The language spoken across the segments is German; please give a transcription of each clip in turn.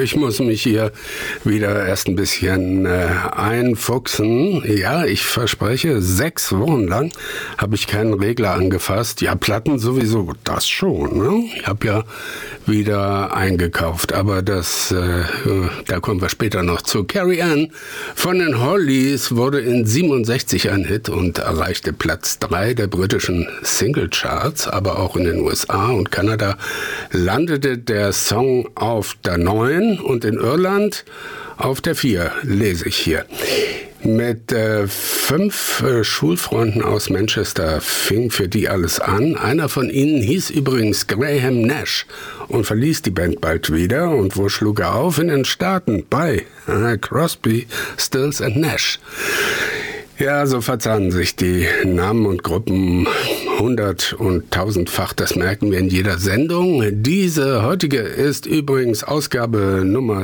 Ich muss mich hier wieder erst ein bisschen einfuchsen. Ja, ich verspreche, 6 Wochen lang habe ich keinen Regler angefasst. Ja, Platten sowieso, das schon. Ne? Ich habe ja wieder eingekauft, aber da kommen wir später noch zu. Carrie Ann von den Hollies wurde in 67 ein Hit und erreichte Platz 3 der britischen Singlecharts, aber auch in den USA und Kanada landete der Song auf der 9 und in Irland auf der 4, lese ich hier. Mit 5 Schulfreunden aus Manchester fing für die alles an. Einer von ihnen hieß übrigens Graham Nash und verließ die Band bald wieder. Und wo schlug er auf? In den Staaten bei Crosby, Stills and Nash. Ja, so verzahnen sich die Namen und Gruppen 100- und 1000-fach, das merken wir in jeder Sendung. Diese heutige ist übrigens Ausgabe Nummer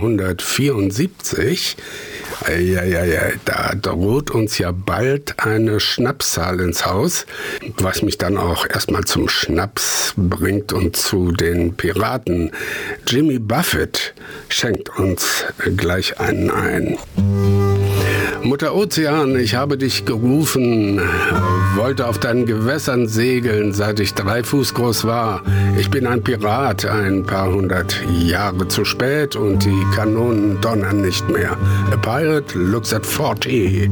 774. Da droht uns ja bald eine Schnapszahl ins Haus, was mich dann auch erstmal zum Schnaps bringt und zu den Piraten. Jimmy Buffett schenkt uns gleich einen ein. Mutter Ozean, ich habe dich gerufen, wollte auf deinen Gewässern segeln, seit ich 3 Fuß groß war. Ich bin ein Pirat, ein paar 100 Jahre zu spät und die Kanonen donnern nicht mehr. A pirate looks at 40.